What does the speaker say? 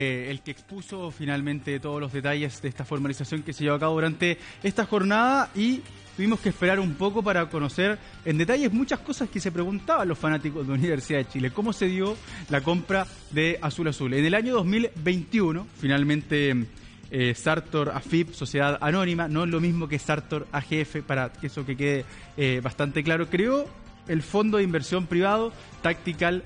El que expuso finalmente todos los detalles de esta formalización que se llevó a cabo durante esta jornada, y tuvimos que esperar un poco para conocer en detalles muchas cosas que se preguntaban los fanáticos de Universidad de Chile. ¿Cómo se dio la compra de Azul Azul? En el año 2021, finalmente Sartor AFIP, Sociedad Anónima, no es lo mismo que Sartor AGF, para que eso que quede bastante claro, creó el fondo de inversión privado Tactical